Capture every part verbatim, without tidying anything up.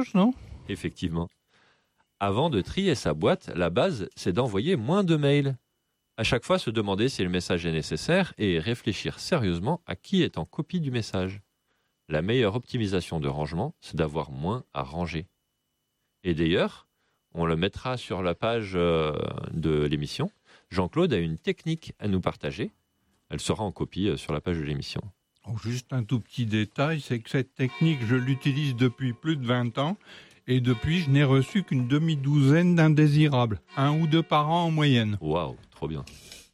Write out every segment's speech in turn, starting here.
charge, non ? Effectivement. Avant de trier sa boîte, la base, c'est d'envoyer moins de mails. À chaque fois, se demander si le message est nécessaire et réfléchir sérieusement à qui est en copie du message. La meilleure optimisation de rangement, c'est d'avoir moins à ranger. Et d'ailleurs, on le mettra sur la page euh, de l'émission. Jean-Claude a une technique à nous partager. Elle sera en copie euh, sur la page de l'émission. Oh, juste un tout petit détail, c'est que cette technique, je l'utilise depuis plus de vingt ans. Et depuis, je n'ai reçu qu'une demi-douzaine d'indésirables. Un ou deux par an en moyenne. Waouh, trop bien.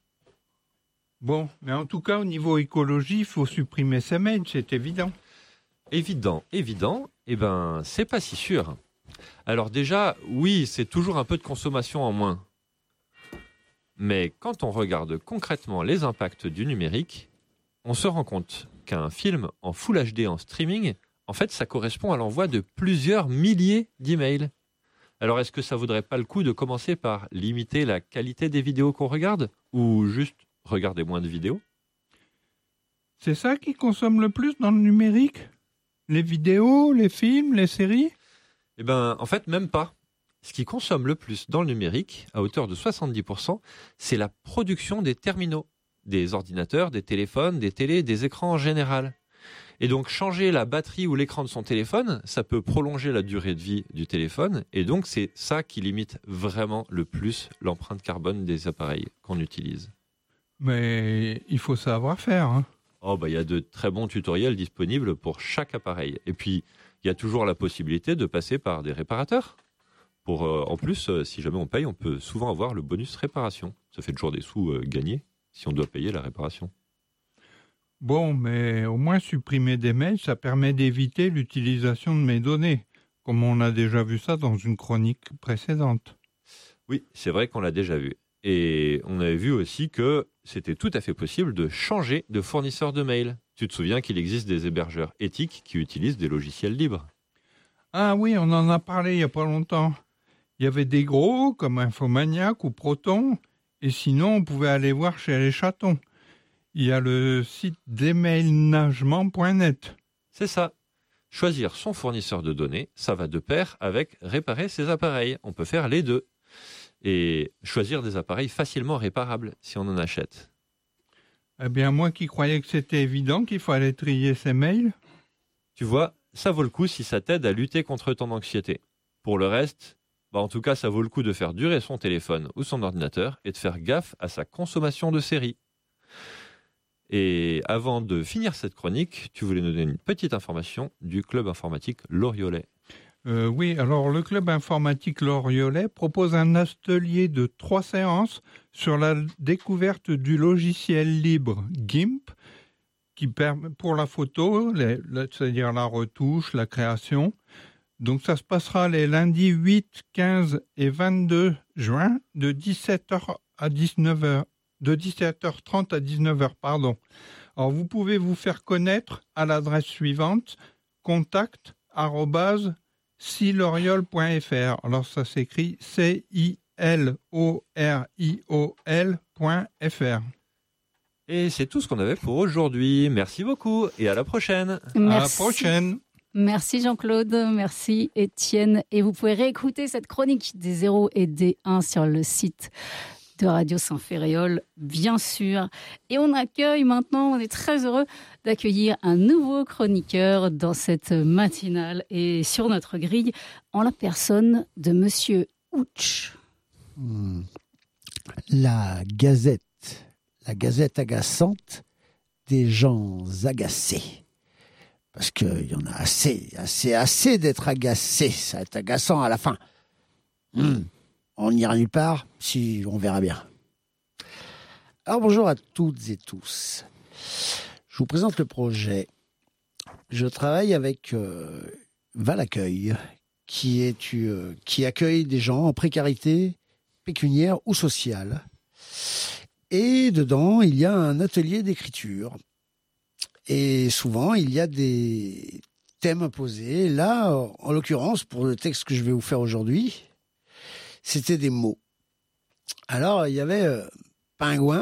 Bon, mais en tout cas, au niveau écologie, il faut supprimer ces mails, c'est évident. Évident, évident. Eh ben, c'est pas si sûr. Alors déjà, oui, c'est toujours un peu de consommation en moins. Mais quand on regarde concrètement les impacts du numérique, on se rend compte qu'un film en Full H D en streaming, en fait, ça correspond à l'envoi de plusieurs milliers d'emails. Alors, est-ce que ça vaudrait pas le coup de commencer par limiter la qualité des vidéos qu'on regarde ou juste regarder moins de vidéos ? C'est ça qui consomme le plus dans le numérique ? Les vidéos, les films, les séries ? Eh bien, en fait, même pas. Ce qui consomme le plus dans le numérique, à hauteur de soixante-dix pour cent, c'est la production des terminaux, des ordinateurs, des téléphones, des télés, des écrans en général. Et donc, changer la batterie ou l'écran de son téléphone, ça peut prolonger la durée de vie du téléphone. Et donc, c'est ça qui limite vraiment le plus l'empreinte carbone des appareils qu'on utilise. Mais il faut savoir faire, hein. Oh, bah, il y a de très bons tutoriels disponibles pour chaque appareil. Et puis, il y a toujours la possibilité de passer par des réparateurs. Pour, euh, en plus, euh, si jamais on paye, on peut souvent avoir le bonus réparation. Ça fait toujours des sous euh, gagnés si on doit payer la réparation. Bon, mais au moins supprimer des mails, ça permet d'éviter l'utilisation de mes données, comme on a déjà vu ça dans une chronique précédente. Oui, c'est vrai qu'on l'a déjà vu. Et on avait vu aussi que c'était tout à fait possible de changer de fournisseur de mail. Tu te souviens qu'il existe des hébergeurs éthiques qui utilisent des logiciels libres ? Ah oui, on en a parlé il n'y a pas longtemps. Il y avait des gros, comme Infomaniac ou Proton, et sinon on pouvait aller voir chez les chatons. Il y a le site déménagement point net. C'est ça. Choisir son fournisseur de données, ça va de pair avec réparer ses appareils. On peut faire les deux. Et choisir des appareils facilement réparables si on en achète. Eh bien, moi qui croyais que c'était évident qu'il fallait trier ses mails. Tu vois, ça vaut le coup si ça t'aide à lutter contre ton anxiété. Pour le reste, bah en tout cas, ça vaut le coup de faire durer son téléphone ou son ordinateur et de faire gaffe à sa consommation de séries. Et avant de finir cette chronique, tu voulais nous donner une petite information du club informatique Loriolais. Euh, oui, alors le club informatique Loriolais propose un atelier de trois séances sur la découverte du logiciel libre GIMP, qui permet pour la photo, les, c'est-à-dire la retouche, la création. Donc ça se passera les lundis huit, quinze et vingt-deux juin de dix-sept heures à dix-neuf heures. De dix-sept heures trente à dix-neuf heures, pardon. Alors, vous pouvez vous faire connaître à l'adresse suivante, contact arobase siloriol point f r. Alors, ça s'écrit C I L O R I O L point F R. Et c'est tout ce qu'on avait pour aujourd'hui. Merci beaucoup et à la prochaine. Merci. À la prochaine. Merci Jean-Claude, merci Étienne. Et vous pouvez réécouter cette chronique des zéro et des un sur le site de Radio Saint-Ferréol, bien sûr. Et on accueille maintenant, on est très heureux d'accueillir un nouveau chroniqueur dans cette matinale et sur notre grille, en la personne de Monsieur Ouch. Hmm. La gazette, la gazette agaçante des gens agacés. Parce qu'il y en a assez, assez, assez d'être agacé. Ça va être agaçant à la fin. Hmm. On n'ira nulle part, si on verra bien. Alors bonjour à toutes et tous. Je vous présente le projet. Je travaille avec euh, Valaccueil, qui, est, euh, qui accueille des gens en précarité pécuniaire ou sociale. Et dedans, il y a un atelier d'écriture. Et souvent, il y a des thèmes imposés. Là, en l'occurrence, pour le texte que je vais vous faire aujourd'hui, c'était des mots. Alors, il y avait euh, pingouin,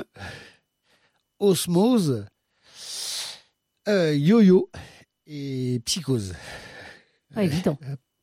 osmose, euh, yo-yo et psychose. Pas évident. Euh,